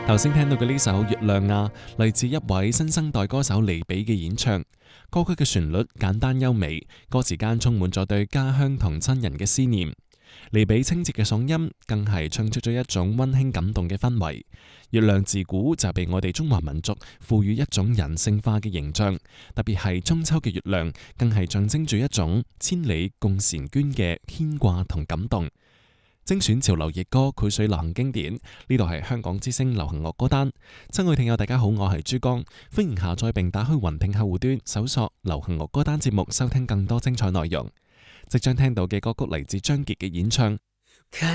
頭先聽到嘅呢首《月亮啊》，嚟自一位新生代歌手黎比嘅演唱。歌曲嘅旋律簡單優美，歌詞間充滿咗對家鄉同親人嘅思念。黎比清澈嘅嗓音，更係唱出咗一種溫馨感動嘅氛圍。月亮自古就被我哋中華民族賦予一種人性化嘅形象，特別係中秋嘅月亮，更係象徵住一種千里共嬋娟嘅牽掛同感動。精選潮流熱歌，繪水流行經典。呢度係香港之聲流行樂歌單。親愛聽友大家好，我係珠江，歡迎下載並打開雲聽客戶端，搜索流行樂歌單節目，收聽更多精彩內容。即將聽到嘅歌曲嚟自張傑嘅演唱。